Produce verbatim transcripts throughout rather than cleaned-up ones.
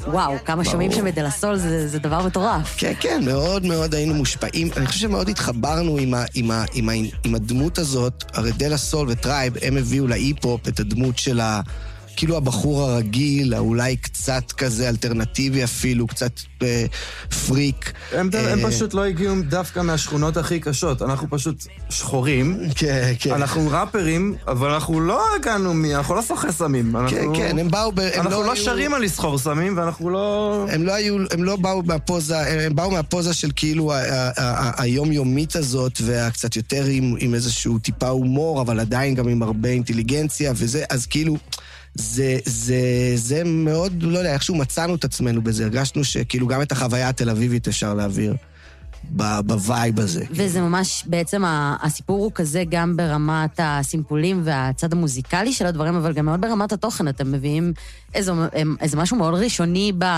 וואו, כמה שומעים שם את דה לה סול, זה, זה דבר מטורף. כן, כן, מאוד מאוד היינו מושפעים. אני חושב שמאוד התחברנו עם, ה, עם, ה, עם, ה, עם הדמות הזאת. הרי דה לה סול וטרייב, הם הביאו להיפ-הופ את הדמות של ה... כאילו הבחור הרגיל, אולי קצת כזה אלטרנטיבי אפילו, קצת אה, פריק. הם, אה... הם פשוט לא הגיעו דווקא מהשכונות הכי קשות. אנחנו פשוט שחורים. כן, כן. אנחנו ראפרים, אבל אנחנו לא הגענו מ... אנחנו לא סוחי סמים. אנחנו... כן, כן, הם באו... ב... הם אנחנו לא, לא היו... שרים על לסחור סמים, ואנחנו לא... הם לא היו... הם לא באו מהפוזה... הם באו מהפוזה של כאילו היומיומית הזאת, והקצת יותר עם, עם איזשהו טיפה הומור, אבל עדיין גם עם הרבה אינטליגנציה, וזה, אז כאילו... זה, זה, זה מאוד, לא יודע, איכשהו מצאנו את עצמנו בזה, הרגשנו שכאילו גם את החוויה התל אביבית אפשר להעביר בווייב הזה. וזה ממש, בעצם הסיפור הוא כזה גם ברמת הסימפולים והצד המוזיקלי של הדברים, אבל גם מאוד ברמת התוכן, אתם מביאים איזה, איזה משהו מאוד ראשוני ב...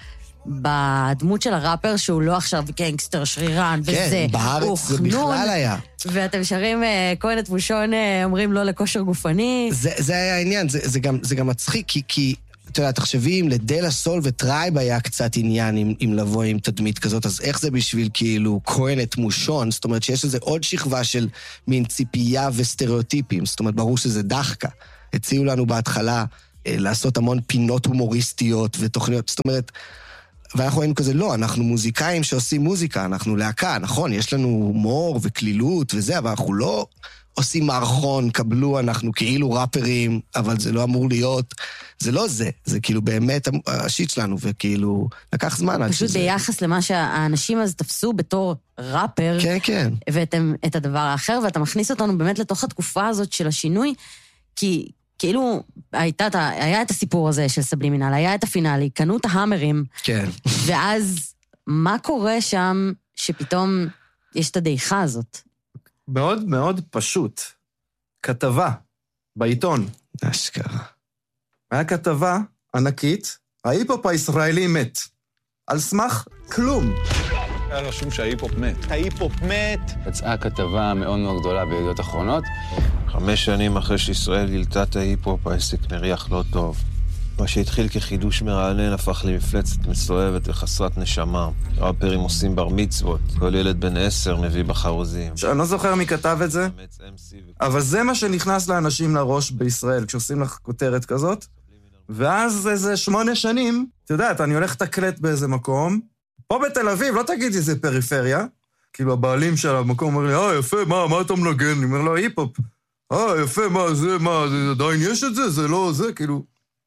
בדמות של הראפר שהוא לא עכשיו גנגסטר שרירן וזה. כן, בארץ זה בכלל היה. ואתם שרים כהן את בושון, אומרים לא לכושר גופני. זה, זה היה העניין, זה, זה גם, זה גם מצחיק, כי, כי אתה יודע, תחשבי, אם לדה לה סול וטרייב היה קצת עניין עם, עם לבוא עם תדמית כזאת, אז איך זה בשביל כאילו כהן את מושון? זאת אומרת שיש לזה עוד שכבה של מין ציפייה וסטריאוטיפים, זאת אומרת ברור שזה דחקה. הציעו לנו בהתחלה לעשות המון פינות הומוריסטיות ותוכניות, זאת אומרת, ואנחנו היינו כזה, לא, אנחנו מוזיקאים שעושים מוזיקה, אנחנו להקה, נכון, יש לנו הומור וכלילות וזה, אבל אנחנו לא עושים מערכון, קבלו, אנחנו כאילו ראפרים, אבל זה לא אמור להיות, זה לא זה, זה כאילו באמת השיט שלנו, וכאילו, לקח זמן. פשוט שזה... ביחס למה שהאנשים אז תפסו בתור ראפר, כן, כן. ואתם את הדבר האחר, ואתה מכניס אותנו באמת לתוך התקופה הזאת של השינוי, כי... כאילו, הייתה, היה את הסיפור הזה של סבלימינל, היה את הפינאלי, קנו את ההמרים. כן. ואז, מה קורה שם שפתאום יש את הדעיכה הזאת? מאוד מאוד פשוט. כתבה בעיתון. אשכרה. היה כתבה ענקית, ההיפ-הופ הישראלי מת. על סמך כלום. היה רשום שההיפ-הופ מת. ההיפ-הופ מת. יצאה כתבה מאוד מאוד גדולה בידיעות אחרונות. חמש שנים אחרי שישראל גילתה את ההיפ-הופ, העסק מריח לא טוב. מה שהתחיל כחידוש מרענן הפך למפלצת מסואבת וחסרת נשמה. ראפרים עושים בר מצוות, כל ילד בן עשר מביא בחרוזים. אני לא זוכר מי כתב את זה, אבל זה מה שנכנס לאנשים לראש בישראל, כשעושים לך כותרת כזאת, ואז איזה שמונה שנים, אתה יודעת, אני הולך תקלט באיזה מקום, פה בתל אביב, לא תגידי זה פריפריה, כאילו הבעלים של המקום אומר לי, אה, יפה, מה, מה אתה מנגן? אני אומר לו, היפ-הופ. אה, יפה, מה, זה, מה, זה, עדיין יש את זה? זה לא, זה, כאילו...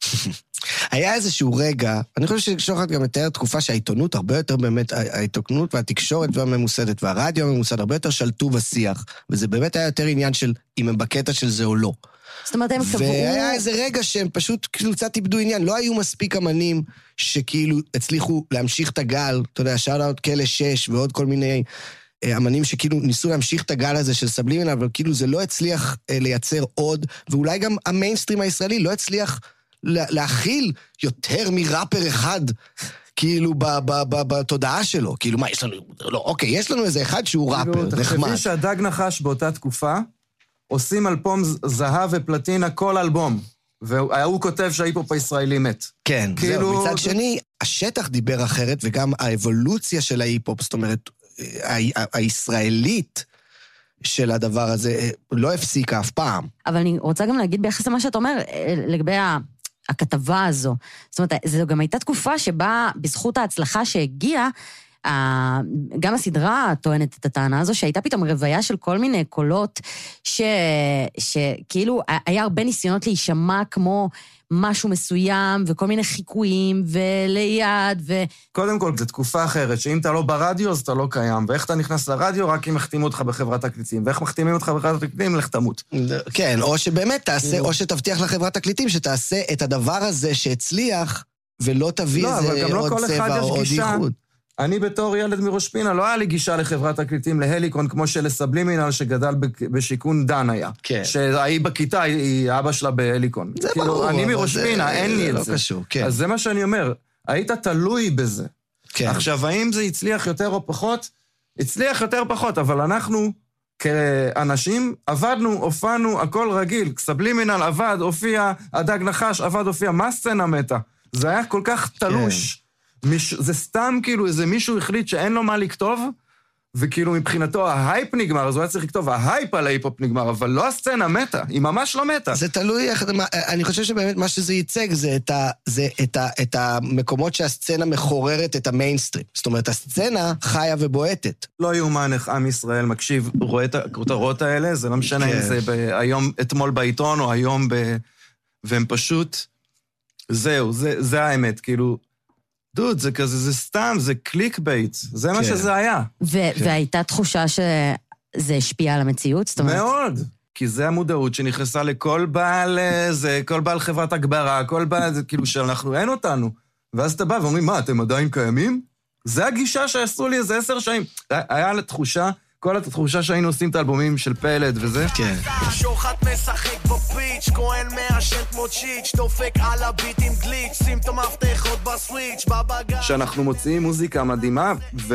היה איזשהו רגע, אני חושב ששוחט גם מתאר תקופה שהעיתונות הרבה יותר באמת, העיתונות והתקשורת והממוסדת והרדיו הממוסד הרבה יותר שלטו בשיח, וזה באמת היה יותר עניין של אם הם בקטע של זה או לא. זאת אומרת, הם קבעו... והיה איזה רגע שהם פשוט כאילו קצת איבדו עניין, לא היו מספיק אמנים שכאילו הצליחו להמשיך את הגל, אתה יודע, שאוט כאלה שש ועוד כל מיני אמנים שכאילו ניסו להמשיך את הגל הזה של סבלימינל, אבל כאילו זה לא הצליח לייצר עוד, ואולי גם המיינסטרים הישראלי לא הצליח להכיל יותר מראפר אחד, כאילו בתודעה שלו, כאילו מה, יש לנו, לא, אוקיי, יש לנו איזה אחד שהוא ראפר, נחמד. תחשבי שהדג נחש באותה תקופה, עושים אלבום זהב ופלטינה כל אלבום, והוא כותב שההיפ-הופ הישראלי מת. כן, זהו, מצד שני, השטח דיבר אחרת, וגם האבולוציה של ההיפ-הופ, זאת אומרת, הישראלית של הדבר הזה, לא הפסיקה אף פעם. אבל אני רוצה גם להגיד ביחס למה שאת אומר, לגבי הכתבה הזו. זאת אומרת, זו גם הייתה תקופה שבה, בזכות ההצלחה שהגיעה, גם הסדרה טוענת את הטענה הזו, שהייתה פתאום רוויה של כל מיני קולות, ש... שכאילו היה הרבה ניסיונות להישמע כמו משהו מסוים, וכל מיני חיקויים, וליד, ו... קודם כל, זו תקופה אחרת, שאם אתה לא ברדיו, אז אתה לא קיים, ואיך אתה נכנס לרדיו, רק אם מחתימו אותך בחברת תקליטים, ואיך מחתימים אותך בחברת תקליטים, לך תמות. כן, או שבאמת תעשה, או שתבטיח לחברת תקליטים, שתעשה את הדבר הזה שהצליח, ולא תביא איזה עוד צבע או עוד ייחוד. אני בתור ילד מראש פינה, לא היה לי גישה לחברת תקליטים, להליקון, כמו שלסבלימינל שגדל בשיכון דן היה. כן. שהיא בכיתה, היא אבא שלה בהליקון. זה כאילו, ברור. אני מראש פינה, אין לי את לא זה. קשור, כן. אז זה מה שאני אומר, היית תלוי בזה. כן. עכשיו, האם זה הצליח יותר או פחות? הצליח יותר פחות, אבל אנחנו, כאנשים, עבדנו, הופענו, הכל רגיל. סבלימינל עבד, הופיע, הדג נחש, עבד, הופיע, מה סצנה מתה? זה היה כל כך תלוש. מיש... זה סתם כאילו איזה מישהו החליט שאין לו מה לכתוב, וכאילו מבחינתו ההייפ נגמר, אז הוא היה צריך לכתוב, ההייפ על ההיפ-הופ נגמר, אבל לא הסצנה מתה, היא ממש לא מתה. זה תלוי, אני חושב שבאמת מה שזה ייצג זה את, ה, זה את, ה, את המקומות שהסצנה מחוררת את המיינסטרים. זאת אומרת, הסצנה חיה ובועטת. לא יאומן איך עם ישראל מקשיב, רואה את הכותרות האלה, זה לא משנה כן. אם זה ב- היום, אתמול בעיתון, או היום ב... והם פשוט... זהו, זה, זה האמת, כאילו... דוד, זה כזה, זה סתם, זה קליק בייט, זה כן. מה שזה היה. ו- כן. והייתה תחושה שזה השפיע על המציאות? זאת אומרת... מאוד, כי זה המודעות שנכנסה לכל בעל, זה, כל בעל חברת הגברה, כל בעל, זה כאילו שאנחנו, אין אותנו. ואז אתה בא ואומרים, מה, אתם עדיין קיימים? זה הגישה שעשו לי איזה עשר שנים. היה לתחושה, כל התחושה שהיינו עושים את האלבומים של פלד וזה. כן. שוחט משחק בפיץ', כהן מעשן כמו צ'יץ', דופק על הביט עם גליץ', שים את המפתחות בסוויץ', בבגר. שאנחנו מוציאים מוזיקה מדהימה,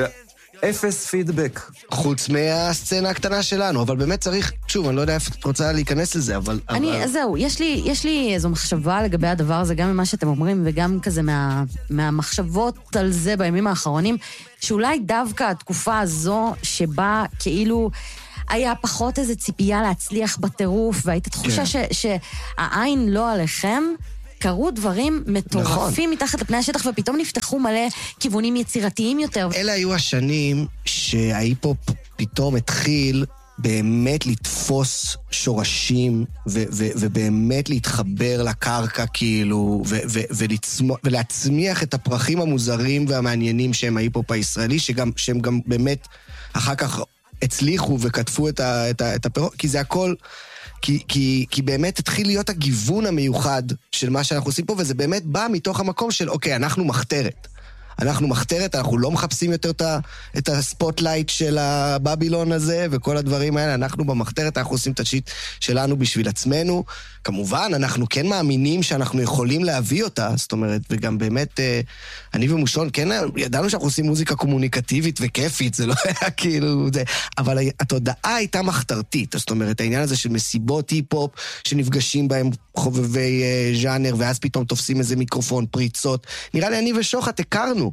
ואפס פידבק. חוץ מהסצנה הקטנה שלנו, אבל באמת צריך, שוב, אני לא יודע איפה את רוצה להיכנס לזה, אבל... אני, אבל... זהו, יש לי, יש לי איזו מחשבה לגבי הדבר הזה, גם ממה שאתם אומרים, וגם כזה מה, מהמחשבות על זה בימים האחרונים, שאולי דווקא התקופה הזו שבה כאילו היה פחות איזו ציפייה להצליח בטירוף, והייתה תחושה כן. ש, שהעין לא עליכם, קרו דברים מטורפים נכון. מתחת לפני השטח, ופתאום נפתחו מלא כיוונים יצירתיים יותר. אלה היו השנים שההיפ-הופ פתאום התחיל באמת לתפוס שורשים, ו- ו- ובאמת להתחבר לקרקע, כאילו, ו- ו- ולצמוח, ולהצמיח את הפרחים המוזרים והמעניינים שהם ההיפ-הופ הישראלי, שגם, שהם גם באמת אחר כך הצליחו וכתפו את, ה- את, ה- את הפירות, כי זה הכל... כי, כי, כי באמת התחיל להיות הגיוון המיוחד של מה שאנחנו עושים פה, וזה באמת בא מתוך המקום של, אוקיי, אנחנו מחתרת. אנחנו מחתרת, אנחנו לא מחפשים יותר את, ה, את הספוטלייט של הבבילון הזה, וכל הדברים האלה, אנחנו במחתרת, אנחנו עושים את השיט שלנו בשביל עצמנו. כמובן, אנחנו כן מאמינים שאנחנו יכולים להביא אותה, זאת אומרת, וגם באמת, אני ומושון, כן, ידענו שאנחנו עושים מוזיקה קומוניקטיבית וכיפית, זה לא היה כאילו, זה, אבל התודעה הייתה מחתרתית, זאת אומרת, העניין הזה של מסיבות היפ-הופ, שנפגשים בהם חובבי ז'אנר, ואז פתאום תופסים איזה מיקרופון, פריצות. נראה לי, אני ושוחט הכרנו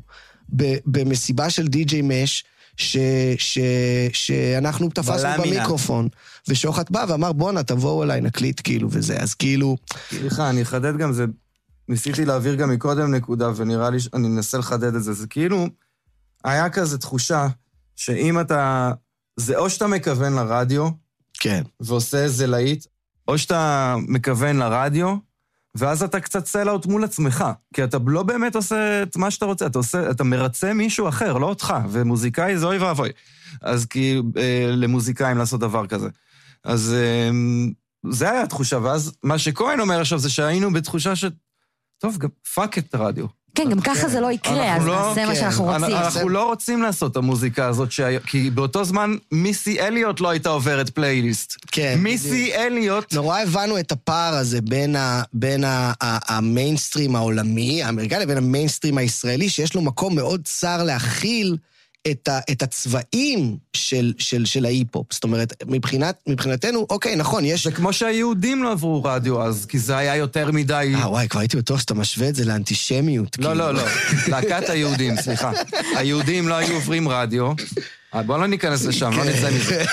במסיבה של די-ג'יי מש, ש, ש, שאנחנו תפסנו במיקרופון, ושוחט בא ואמר, בואנה, תבואו אליי, נקליט, כאילו, וזה, אז כאילו... סליחה, אני אחדד גם זה, ניסיתי להעביר גם מקודם נקודה, ונראה לי שאני אנסה לחדד את זה, זה כאילו, היה כזה תחושה, שאם אתה, זה או שאתה מכוון לרדיו, כן. ועושה איזה להיט, או שאתה מכוון לרדיו, ואז אתה קצת סל-אוט מול עצמך, כי אתה לא באמת עושה את מה שאתה רוצה, אתה, עושה, אתה מרצה מישהו אחר, לא אותך, ומוזיקאי זה אוי ואבוי. אז כי אה, למוזיקאים לעשות דבר כזה. אז אה, זה היה התחושה, ואז מה שכהן אומר עכשיו זה שהיינו בתחושה ש... טוב, גם פאק את הרדיו. כן, גם ככה זה לא יקרה, אז נעשה מה שאנחנו רוצים. אנחנו לא רוצים לעשות את המוזיקה הזאת, כי באותו זמן מיסי אליוט לא הייתה עוברת פלייליסט. כן. מיסי אליוט... נורא הבנו את הפער הזה בין המיינסטרים העולמי, האמריקאי, לבין המיינסטרים הישראלי, שיש לו מקום מאוד צר להכיל את, ה, את הצבעים של, של, של ההיפ-הופ. זאת אומרת, מבחינת, מבחינתנו, אוקיי, נכון, יש... זה כמו שהיהודים לא עברו רדיו אז, כי זה היה יותר מדי... אה, וואי, כבר הייתי בטוח שאתה משווה את זה לאנטישמיות. לא, לא, לא. להקת היהודים, סליחה. היהודים לא היו עוברים רדיו. בואו לא ניכנס לשם, לא נצא מזה.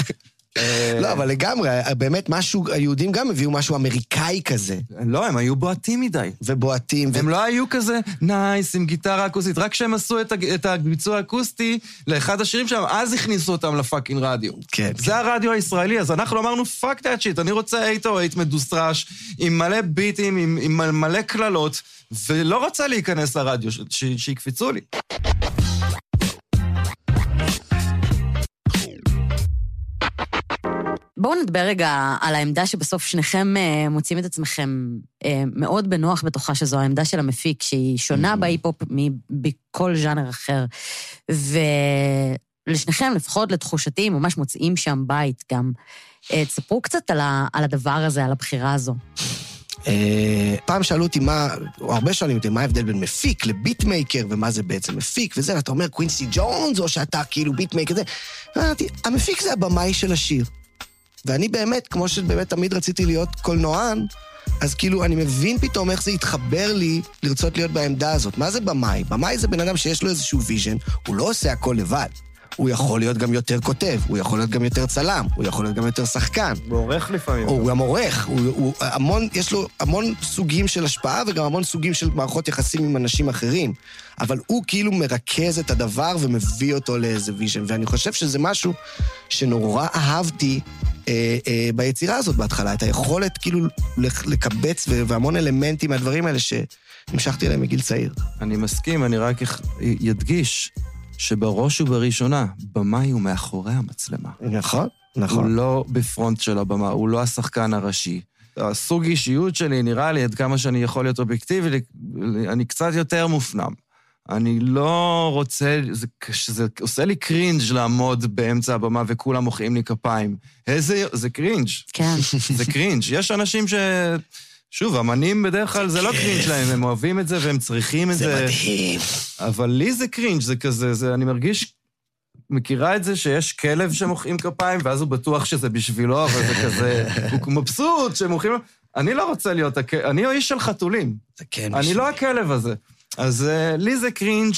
לא, אבל לגמרי, באמת משהו, היהודים גם הביאו משהו אמריקאי כזה. לא, הם היו בועטים מדי. ובועטים. הם לא היו כזה נייס עם גיטרה אקוסטית, רק כשהם עשו את הביצוע האקוסטי לאחד השירים שלהם, אז הכניסו אותם לפאקינג רדיו. כן. זה הרדיו הישראלי, אז אנחנו אמרנו, פאק דאט שיט, אני רוצה אייט או אייט מדוסטרש, עם מלא ביטים, עם מלא כללות, ולא רוצה להיכנס לרדיו, שיקפיצו לי. בואו נדבר רגע על העמדה שבסוף שניכם מוצאים את עצמכם מאוד בנוח בתוכה, שזו העמדה של המפיק, שהיא שונה בהיפ-הופ מבכל ז'אנר אחר. ולשניכם, לפחות לתחושתי, ממש מוצאים שם בית גם. תספרו קצת על הדבר הזה, על הבחירה הזו. פעם שאלו אותי מה, או הרבה שואלים אותי, מה ההבדל בין מפיק לביטמייקר, ומה זה בעצם מפיק, וזה, ואתה אומר קווינסי ג'ונס, או שאתה כאילו ביטמייקר, זה. ואמרתי, המפיק זה הבמאי של השיר. ואני באמת, כמו שבאמת תמיד רציתי להיות קולנוען, אז כאילו, אני מבין פתאום איך זה יתחבר לי לרצות להיות בעמדה הזאת. מה זה במאי? במאי זה בן אדם שיש לו איזשהו ויז'ן, הוא לא עושה הכל לבד. הוא יכול להיות גם יותר כותב, הוא יכול להיות גם יותר צלם, הוא יכול להיות גם יותר שחקן. הוא עורך לפעמים. הוא גם עורך, הוא, הוא המון, יש לו המון סוגים של השפעה וגם המון סוגים של מערכות יחסים עם אנשים אחרים. אבל הוא כאילו מרכז את הדבר ומביא אותו לאיזה ויז'ן. ואני חושב שזה משהו שנורא אהבתי אה, אה, ביצירה הזאת בהתחלה, את היכולת כאילו לקבץ והמון אלמנטים מהדברים האלה שנמשכתי אליהם מגיל צעיר. אני מסכים, אני רק ידגיש שבראש ובראשונה, במאי הוא מאחורי המצלמה. נכון, נכון. הוא לא בפרונט של הבמה, הוא לא השחקן הראשי. הסוג אישיות שלי נראה לי, עד כמה שאני יכול להיות אובייקטיבי, אני קצת יותר מופנם. אני לא רוצה, זה, זה עושה לי קרינג' לעמוד באמצע הבמה וכולם מוחאים לי כפיים. איזה, זה קרינג'. כן. זה קרינג'. יש אנשים ש... שוב, אמנים בדרך כלל זה לא קרינג' להם, הם אוהבים את זה והם צריכים את זה. זה מדהים. אבל לי זה קרינג', זה כזה, זה, אני מרגיש, מכירה את זה שיש כלב שמוחאים כפיים, ואז הוא בטוח שזה בשבילו, אבל זה כזה, הוא מבסוט שמוחאים לו. אני לא רוצה להיות, אני איש של חתולים. זה כן. אני לא הכלב הזה. אז uh, לי זה קרינג',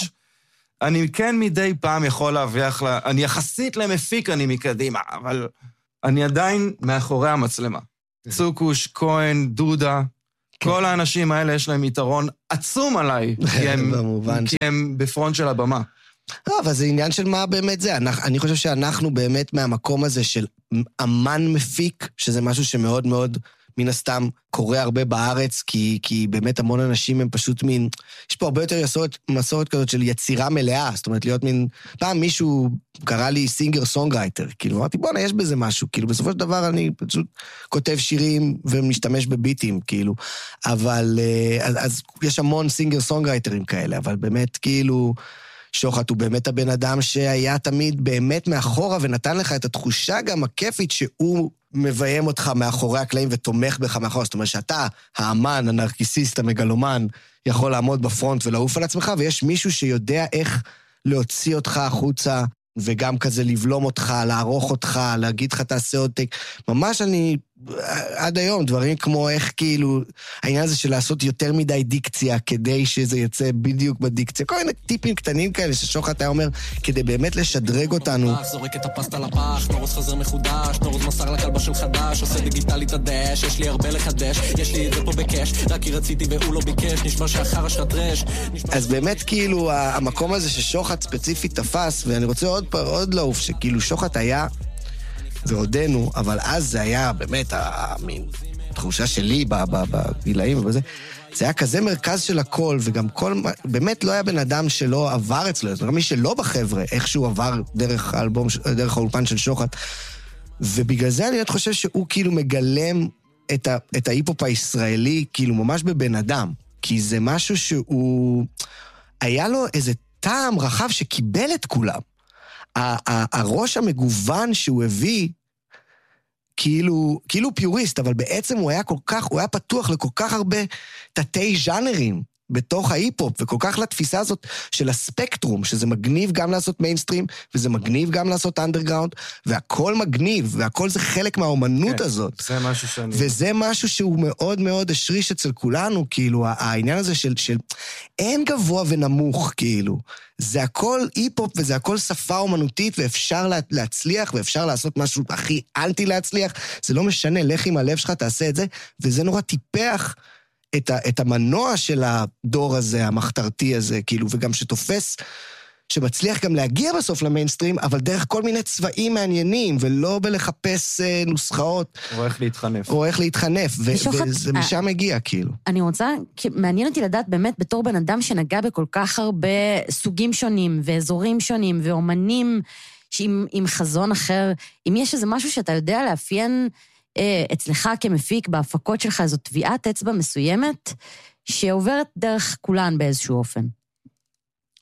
אני כן מדי פעם יכול להביח לה, אני יחסית למפיק אני מקדימה, אבל אני עדיין מאחורי המצלמה. צוקוש, כהן, דודה, כל האנשים האלה יש להם יתרון עצום עליי, כי הם, כי הם בפרונט של הבמה. לא, אבל זה עניין של מה באמת זה. אני חושב שאנחנו באמת מהמקום הזה של אמן מפיק, שזה משהו שמאוד מאוד מן הסתם קורה הרבה בארץ, כי, כי באמת המון אנשים הם פשוט מין, יש פה הרבה יותר מסורת, מסורת כזאת של יצירה מלאה, זאת אומרת להיות מין, פעם מישהו קרא לי סינגר סונגרייטר, כאילו אמרתי בוא'נה יש בזה משהו, כאילו בסופו של דבר אני פשוט כותב שירים ומשתמש בביטים, כאילו, אבל אז, אז יש המון סינגר סונגרייטרים כאלה, אבל באמת כאילו, שוחט הוא באמת הבן אדם שהיה תמיד באמת מאחורה ונתן לך את התחושה גם הכיפית שהוא מביים אותך מאחורי הקלעים ותומך בך מאחורה. זאת אומרת שאתה, האמן, הנרקיסיסט, המגלומן, יכול לעמוד בפרונט ולעוף על עצמך, ויש מישהו שיודע איך להוציא אותך החוצה, וגם כזה לבלום אותך, לערוך אותך, להגיד לך תעשה עוד טק. ממש אני, עד היום, דברים כמו איך כאילו, העניין הזה של לעשות יותר מדי דיקציה, כדי שזה יצא בדיוק בדיקציה. כל מיני טיפים קטנים כאלה ששוחט היה אומר, כדי באמת לשדרג אותנו. זורק את הפסטה לפח, נורוז חזר מחודש, נורוז מסר לכלבה של חדש, עושה דיגיטלית הדש, יש לי הרבה לחדש, יש לי את זה פה בקש, רק כי רציתי והוא לא ביקש, נשמע שאחר השחטרש. אז באמת כאילו, המקום הזה ששוחט ספציפית תפס, ואני רוצה עוד פעם, עוד לעוף, שכאילו שוחט היה ועודנו, אבל אז זה היה באמת המין תחושה שלי בגילאים ובזה, זה היה כזה מרכז של הכל, וגם כל, באמת לא היה בן אדם שלא עבר אצלו, זה גם מי שלא בחבר'ה, איכשהו עבר דרך האלבום, דרך האולפן של שוחט, ובגלל זה אני חושב שהוא כאילו מגלם את, ה, את ההיפופ הישראלי, כאילו ממש בבן אדם, כי זה משהו שהוא, היה לו איזה טעם רחב שקיבל את כולם, הראש המגוון שהוא הביא, כאילו, כאילו פיוריסט, אבל בעצם הוא היה כל כך, הוא היה פתוח לכל כך הרבה תתי ז'אנרים בתוך ההיפ-הופ, וכל כך לתפיסה הזאת של הספקטרום, שזה מגניב גם לעשות מיינסטרים, וזה מגניב גם לעשות אנדרגראונד, והכל מגניב, והכל זה חלק מהאומנות כן, הזאת. זה משהו שאני... וזה משהו שהוא מאוד מאוד השריש אצל כולנו, כאילו, העניין הזה של, של אין גבוה ונמוך, כאילו. זה הכל היפ-הופ, וזה הכל שפה אומנותית, ואפשר לה, להצליח, ואפשר לעשות משהו הכי אנטי להצליח, זה לא משנה, לך עם הלב שלך, תעשה את זה, וזה נורא טיפח את, ה, את המנוע של הדור הזה, המחתרתי הזה, כאילו, וגם שתופס, שמצליח גם להגיע בסוף למיינסטרים, אבל דרך כל מיני צבעים מעניינים, ולא בלחפש אה, נוסחאות. או איך להתחנף. או איך להתחנף, ו- ושוחט, וזה משם מגיע, כאילו. אני רוצה, מעניין אותי לדעת באמת, בתור בן אדם שנגע בכל כך הרבה סוגים שונים, ואזורים שונים, ואומנים עם, עם חזון אחר, אם יש איזה משהו שאתה יודע לאפיין אה, אצלך כמפיק, בהפקות שלך, איזו טביעת אצבע מסוימת, שעוברת דרך כולן באיזשהו אופן.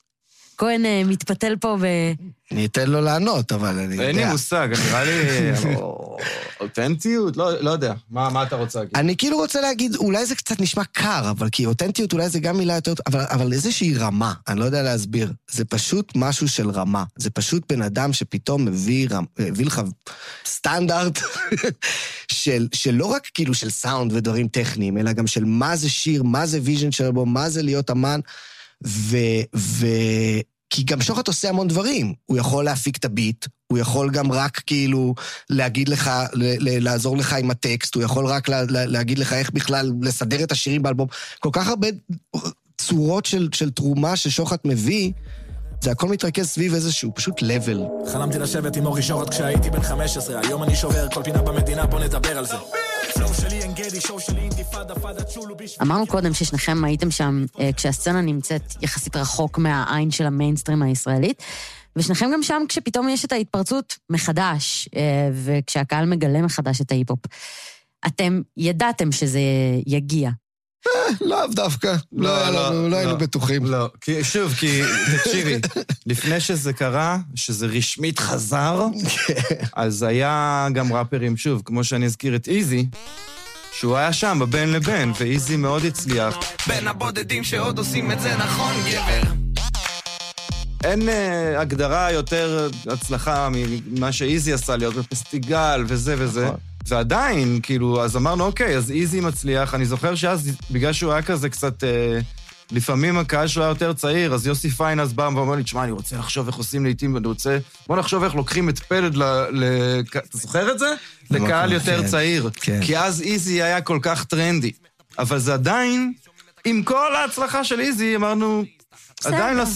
כהן מתפתל פה ב... אני אתן לו לענות, אבל אני יודע. אין לי מושג, נראה לי... אותנטיות? לא יודע. מה אתה רוצה להגיד? אני כאילו רוצה להגיד, אולי זה קצת נשמע קר, אבל כי אותנטיות אולי זה גם מילה יותר... אבל איזושהי רמה, אני לא יודע להסביר. זה פשוט משהו של רמה. זה פשוט בן אדם שפתאום מביא לך סטנדרט של לא רק כאילו של סאונד ודברים טכניים, אלא גם של מה זה שיר, מה זה ויז'ן של בו, מה זה להיות אמן, ו... כי גם שוחט עושה המון דברים. הוא יכול להפיק את הביט, הוא יכול גם רק כאילו להגיד לך, לעזור לך עם הטקסט, הוא יכול רק להגיד לך איך בכלל לסדר את השירים באלבום. כל כך הרבה צורות של, של תרומה ששוחט מביא, זה הכל מתרכז סביב איזשהו פשוט לבל. חלמתי לשבת עם אורי שוחט כשהייתי בן חמש עשרה, היום אני שובר כל פינה במדינה, בוא נדבר על זה. אמרנו קודם ששניכם הייתם שם כשהסצנה נמצאת יחסית רחוק מהעין של המיינסטרים הישראלית, ושניכם גם שם כשפתאום יש את ההתפרצות מחדש, וכשהקהל מגלה מחדש את ההיפ-הופ. אתם ידעתם שזה יגיע. לאו דווקא, לא היינו בטוחים. לא, שוב, כי תקשיבי, לפני שזה קרה, שזה רשמית חזר, אז היה גם ראפרים, שוב, כמו שאני אזכיר את איזי, שהוא היה שם, בבין לבין, ואיזי מאוד הצליח. בין הבודדים שעוד עושים את זה נכון, גבר. אין uh, הגדרה יותר הצלחה ממה שאיזי עשה, להיות בפסטיגל וזה וזה. ועדיין, כאילו, אז אמרנו, אוקיי, אז איזי מצליח. אני זוכר שאז, בגלל שהוא היה כזה קצת, אה, לפעמים הקהל שלו היה יותר צעיר, אז יוסי פיין אז בא ואומר לי, תשמע, אני רוצה לחשוב איך עושים לעיתים, ואני רוצה, בוא נחשוב איך לוקחים את פלד ל... ל... אתה זוכר את זה? לקהל יותר צעיר. כי אז איזי היה כל כך טרנדי. אבל זה עדיין, עם כל ההצלחה של איזי, אמרנו, עדיין